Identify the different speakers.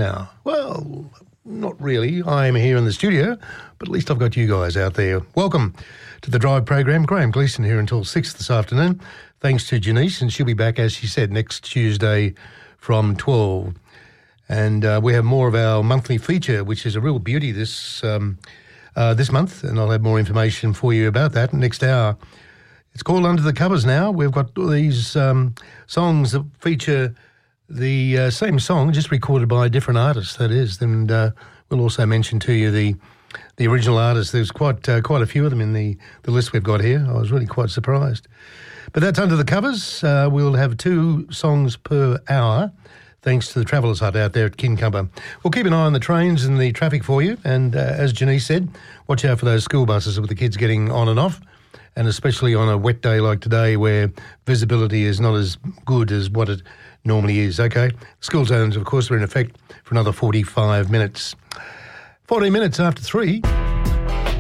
Speaker 1: now. Well, not really. I'm here in the studio, but at least I've got you guys out there. Welcome to the Drive program. Graham Gleeson here until 6 this afternoon. Thanks to Janice, and she'll be back, as she said, next Tuesday from 12. And we have more of our monthly feature, which is a real beauty this month, and I'll have more information for you about that next hour. It's called Under the Covers now. We've got these songs that feature the same song, just recorded by a different artist, that is. And we'll also mention to you the original artist. There's quite a few of them in the list we've got here. I was really quite surprised. But that's Under the Covers. We'll have 2 songs per hour, thanks to the Travellers Hut out there at Kincumber. We'll keep an eye on the trains and the traffic for you. And as Janice said, watch out for those school buses with the kids getting on and off, and especially on a wet day like today where visibility is not as good as what it normally is, okay? School zones, of course, are in effect for another 45 minutes. 14 minutes after 3.